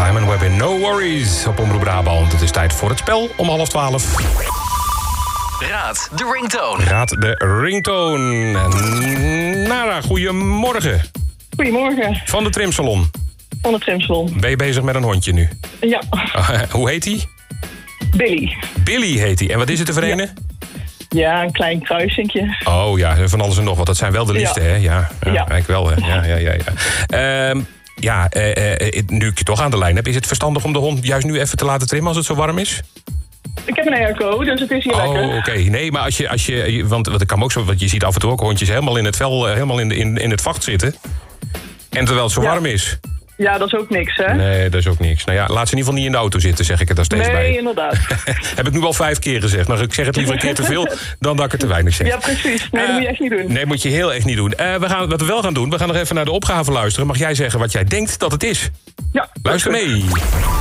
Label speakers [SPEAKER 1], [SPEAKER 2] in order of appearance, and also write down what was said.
[SPEAKER 1] Simon Webber in No Worries op Omroep Brabant. Het is tijd voor het spel om 11:30.
[SPEAKER 2] Raad de ringtone.
[SPEAKER 1] Raad de ringtone. Nara, goedemorgen.
[SPEAKER 3] Goedemorgen.
[SPEAKER 1] Van de trimsalon.
[SPEAKER 3] Van de trimsalon.
[SPEAKER 1] Ben je bezig met een hondje nu?
[SPEAKER 3] Ja.
[SPEAKER 1] Hoe heet hij?
[SPEAKER 3] Billy.
[SPEAKER 1] Billy heet hij. En wat is het te verenen?
[SPEAKER 3] Ja, een klein kruisinkje.
[SPEAKER 1] Oh ja, van alles en nog wat. Dat zijn wel de liefste, hè? Ja, eigenlijk wel, hè? Ja. Nu ik je toch aan de lijn heb, is het verstandig om de hond juist nu even te laten trimmen als het zo warm is?
[SPEAKER 3] Ik heb een airco, dus het is hier lekker.
[SPEAKER 1] Oh, oké. Nee, maar als je want ik kan ook zo, want je ziet af en toe ook hondjes helemaal in het vel, helemaal in het vacht zitten. En terwijl het zo warm is.
[SPEAKER 3] Ja, dat is ook niks, hè?
[SPEAKER 1] Nee, dat is ook niks. Nou ja, laat ze in ieder geval niet in de auto zitten, zeg ik er daar steeds bij.
[SPEAKER 3] Nee, inderdaad.
[SPEAKER 1] Heb ik nu al 5 keer gezegd. Maar ik zeg het liever een keer te veel dan dat ik het te weinig zeg.
[SPEAKER 3] Ja, precies. Nee, dat moet je echt niet doen.
[SPEAKER 1] Nee, moet je heel echt niet doen. Wat we wel gaan doen, we gaan nog even naar de opgave luisteren. Mag jij zeggen wat jij denkt dat het is?
[SPEAKER 3] Ja.
[SPEAKER 1] Luister mee.